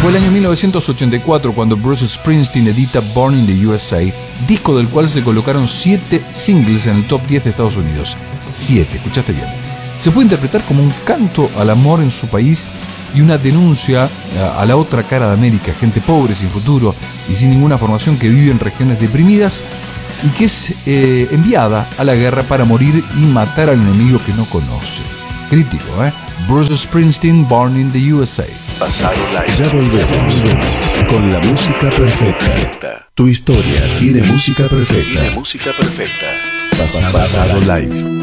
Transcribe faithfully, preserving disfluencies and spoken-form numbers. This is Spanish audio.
Fue el año mil novecientos ochenta y cuatro cuando Bruce Springsteen edita Born in the U S A, disco del cual se colocaron siete singles en el top diez de Estados Unidos. Siete, escuchaste bien. Se puede interpretar como un canto al amor en su país y una denuncia a la otra cara de América, gente pobre, sin futuro y sin ninguna formación que vive en regiones deprimidas y que es eh, enviada a la guerra para morir y matar al enemigo que no conoce. Crítico, ¿eh? Bruce Springsteen, Born in the U S A. Pasado Live. Ya volvemos con la música perfecta. Tu historia tiene música perfecta. Tiene música perfecta. Pasado Live.